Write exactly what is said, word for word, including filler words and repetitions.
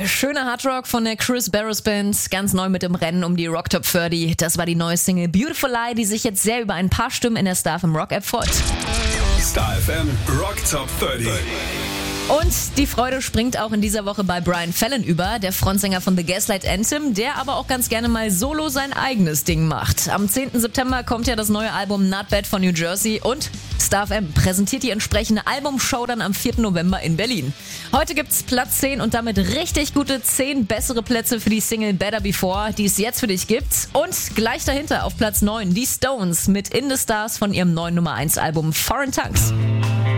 Schöner Hardrock von der Chris Barros Band, ganz neu mit im Rennen um die Rock Top dreißig. Das war die neue Single Beautiful Lie, die sich jetzt sehr über ein paar Stimmen in der Star F M Rock App freut. Star F M Rock Top dreißig. Und die Freude springt auch in dieser Woche bei Brian Fallon über, der Frontsänger von The Gaslight Anthem, der aber auch ganz gerne mal solo sein eigenes Ding macht. Am zehnten September kommt ja das neue Album Not Bad von New Jersey und Star F M präsentiert die entsprechende Albumshow dann am vierten November in Berlin. Heute gibt's Platz zehn und damit richtig gute zehn bessere Plätze für die Single Better Before, die es jetzt für dich gibt. Und gleich dahinter auf Platz neun die Stones mit In the Stars von ihrem neuen Nummer eins Album Foreign Tongues.